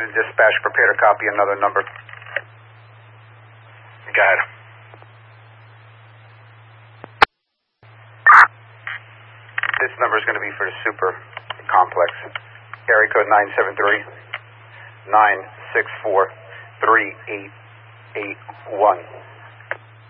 United Dispatch, prepare to copy another number. Go ahead. This number is going to be for the super complex. Area code 973-964-3881.